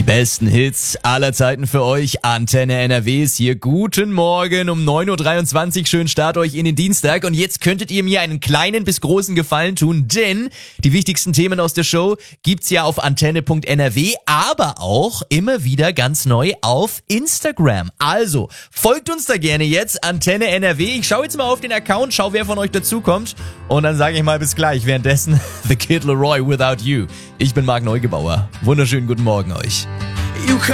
besten Hits aller Zeiten für euch. Antenne NRW ist hier. Guten Morgen um 9.23 Uhr. Schönen Start euch in den Dienstag. Und jetzt könntet ihr mir einen kleinen bis großen Gefallen tun, denn die wichtigsten Themen aus der Show gibt's ja auf antenne.nrw, aber auch immer wieder ganz neu auf Instagram. Also, folgt uns da gerne jetzt, Antenne NRW. Ich schaue jetzt mal auf den Account, schau, wer von euch dazukommt. Und dann sage ich mal bis gleich. Währenddessen The Kid Laroi, Without You. Ich bin Marc Neugebauer. Wunderschönen guten Morgen euch. You